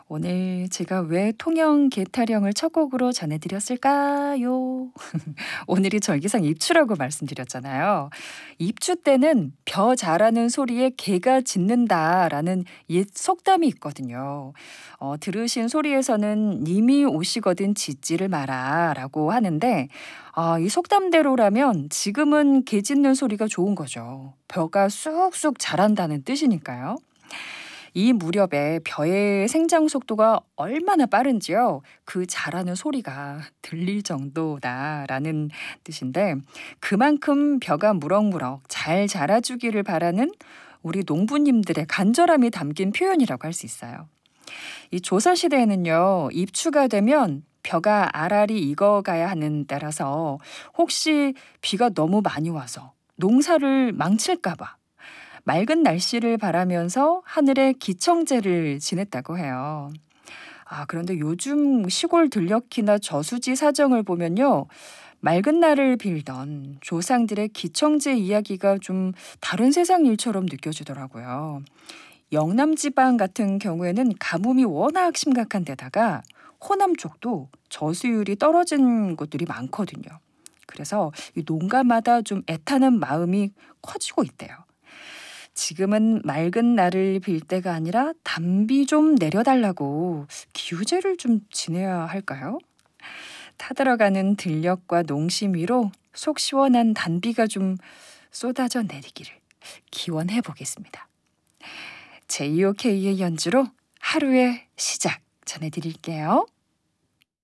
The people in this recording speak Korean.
오늘 제가 왜 통영 개타령을 첫 곡으로 전해드렸을까요? 오늘이 절기상 입추라고 말씀드렸잖아요. 입추 때는 벼 자라는 소리에 개가 짖는다라는 옛 속담이 있거든요. 들으신 소리에서는 님이 오시거든 짖지를 마라라고 하는데 이 속담대로라면 지금은 개 짖는 소리가 좋은 거죠. 벼가 쑥쑥 자란다는 뜻이니까요. 이 무렵에 벼의 생장 속도가 얼마나 빠른지요. 그 자라는 소리가 들릴 정도다라는 뜻인데 그만큼 벼가 무럭무럭 잘 자라주기를 바라는 우리 농부님들의 간절함이 담긴 표현이라고 할 수 있어요. 이 조선시대에는요. 입추가 되면 벼가 알알이 익어가야 하는 때라서 혹시 비가 너무 많이 와서 농사를 망칠까 봐 맑은 날씨를 바라면서 하늘에 기청제를 지냈다고 해요. 그런데 요즘 시골 들녘이나 저수지 사정을 보면요. 맑은 날을 빌던 조상들의 기청제 이야기가 좀 다른 세상 일처럼 느껴지더라고요. 영남 지방 같은 경우에는 가뭄이 워낙 심각한 데다가 호남 쪽도 저수율이 떨어진 곳들이 많거든요. 그래서 이 농가마다 좀 애타는 마음이 커지고 있대요. 지금은 맑은 날을 빌 때가 아니라 단비 좀 내려달라고 기우제를 좀 지내야 할까요? 타들어가는 들녘과 농심 위로 속 시원한 단비가 좀 쏟아져 내리기를 기원해 보겠습니다. 제2호K의 연주로 하루의 시작 전해드릴게요.